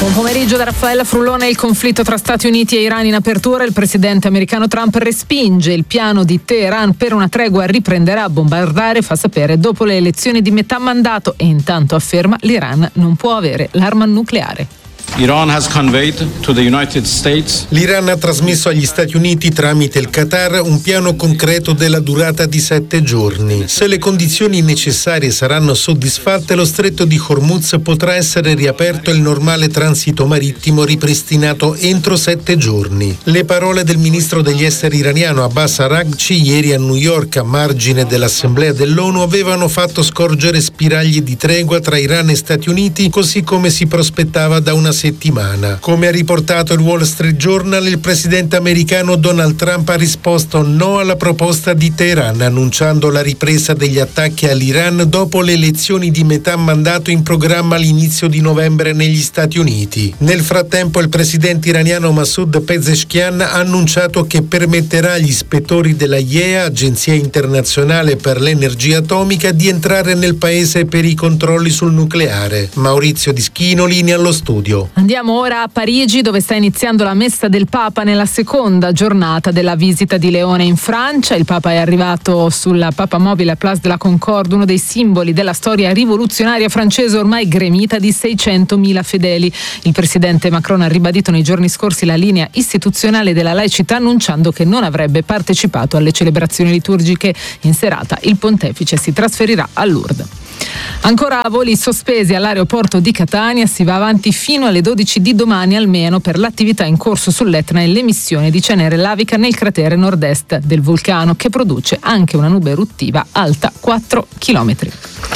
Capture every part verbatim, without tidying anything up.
Buon pomeriggio da Raffaella Frullone. Il conflitto tra Stati Uniti e Iran in apertura. Il presidente americano Trump respinge il piano di Teheran per una tregua, riprenderà a bombardare, fa sapere dopo le elezioni di metà mandato, e intanto afferma l'Iran non può avere l'arma nucleare. Iran has conveyed to the United States. L'Iran ha trasmesso agli Stati Uniti tramite il Qatar un piano concreto della durata di sette giorni. Se le condizioni necessarie saranno soddisfatte, lo stretto di Hormuz potrà essere riaperto e il normale transito marittimo ripristinato entro sette giorni. Le parole del ministro degli esteri iraniano Abbas Araghchi ieri a New York, a margine dell'Assemblea dell'ONU, avevano fatto scorgere spiragli di tregua tra Iran e Stati Uniti, così come si prospettava da una settimana. Come ha riportato il Wall Street Journal, il presidente americano Donald Trump ha risposto no alla proposta di Teheran, annunciando la ripresa degli attacchi all'Iran dopo le elezioni di metà mandato in programma all'inizio di novembre negli Stati Uniti. Nel frattempo il presidente iraniano Masoud Pezeshkian ha annunciato che permetterà agli ispettori della I E A, Agenzia Internazionale per l'Energia Atomica, di entrare nel paese per i controlli sul nucleare. Maurizio Dischino, linea allo studio. Andiamo ora a Parigi, dove sta iniziando la messa del Papa nella seconda giornata della visita di Leone in Francia. Il Papa è arrivato sulla Papa Mobile a Place de la Concorde, uno dei simboli della storia rivoluzionaria francese, ormai gremita di seicentomila fedeli. Il presidente Macron ha ribadito nei giorni scorsi la linea istituzionale della laicità, annunciando che non avrebbe partecipato alle celebrazioni liturgiche. In serata il pontefice si trasferirà a Lourdes. Ancora voli sospesi all'aeroporto di Catania, si va avanti fino alle dodici di domani almeno per l'attività in corso sull'Etna e l'emissione di cenere lavica nel cratere nord-est del vulcano, che produce anche una nube eruttiva alta quattro chilometri.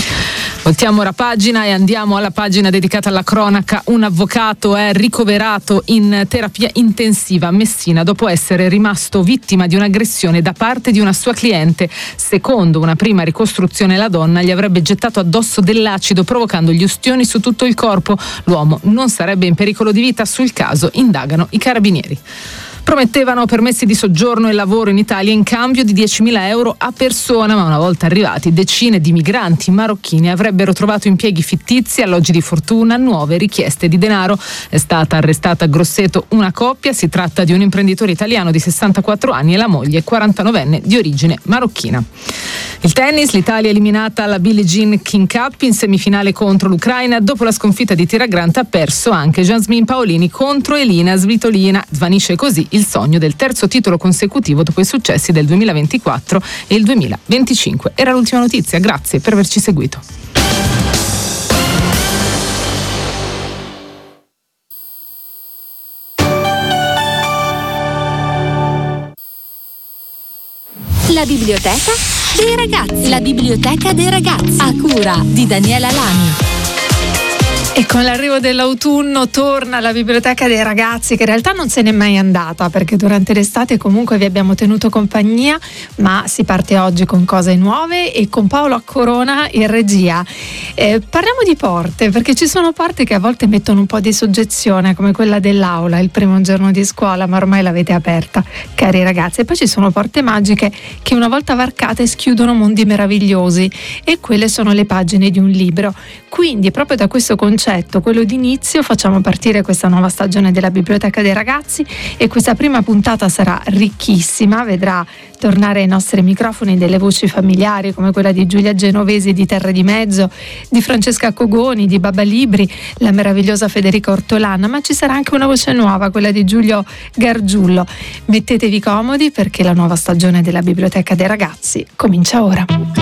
Voltiamo ora pagina e andiamo alla pagina dedicata alla cronaca. Un avvocato è ricoverato in terapia intensiva a Messina dopo essere rimasto vittima di un'aggressione da parte di una sua cliente. Secondo una prima ricostruzione, la donna gli avrebbe gettato addosso dell'acido, provocandogli ustioni su tutto il corpo. L'uomo non sarebbe in pericolo di vita. Sul caso indagano i carabinieri. Promettevano permessi di soggiorno e lavoro in Italia in cambio di diecimila euro a persona, ma una volta arrivati decine di migranti marocchini avrebbero trovato impieghi fittizi, alloggi di fortuna, nuove richieste di denaro. È stata arrestata a Grosseto una coppia, si tratta di un imprenditore italiano di sessantaquattro anni e la moglie quarantanovenne di origine marocchina. Il tennis, l'Italia eliminata alla Billie Jean King Cup in semifinale contro l'Ucraina. Dopo la sconfitta di Tiragranta ha perso anche Jasmine Paolini contro Elina Svitolina. Svanisce così il sogno del terzo titolo consecutivo dopo i successi del duemilaventiquattro e il duemilaventicinque. Era l'ultima notizia, grazie per averci seguito. La biblioteca dei ragazzi. La biblioteca dei ragazzi, a cura di Daniela Lani. E con l'arrivo dell'autunno torna la biblioteca dei ragazzi, che in realtà non se n'è mai andata, perché durante l'estate comunque vi abbiamo tenuto compagnia, ma si parte oggi con cose nuove e con Paolo Accorona in regia. Eh, parliamo di porte, perché ci sono porte che a volte mettono un po' di soggezione, come quella dell'aula, il primo giorno di scuola, ma ormai l'avete aperta, cari ragazzi. E poi ci sono porte magiche che una volta varcate schiudono mondi meravigliosi, e quelle sono le pagine di un libro. Quindi proprio da questo concetto, quello d'inizio, facciamo partire questa nuova stagione della Biblioteca dei Ragazzi, e questa prima puntata sarà ricchissima, vedrà tornare ai nostri microfoni delle voci familiari come quella di Giulia Genovesi di Terre di Mezzo, di Francesca Cogoni, di Baba Libri, la meravigliosa Federica Ortolana, ma ci sarà anche una voce nuova, quella di Giulio Gargiullo. Mettetevi comodi, perché la nuova stagione della Biblioteca dei Ragazzi comincia ora.